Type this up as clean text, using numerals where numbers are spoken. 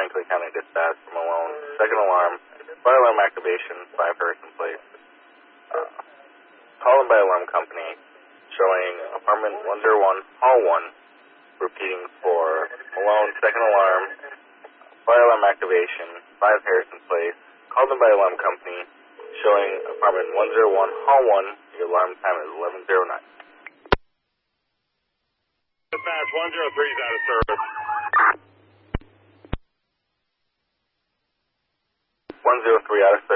Clay County Dispatch from Malone. Second alarm, fire alarm activation, 5 Harrison Place. Call by alarm company showing apartment 101, hall 1, repeating for Malone. Second alarm, fire alarm activation, 5 Harrison Place. Call by alarm company showing apartment 101, hall 1. Your alarm time is 11:09. Dispatch 103 is out of service. 103 out of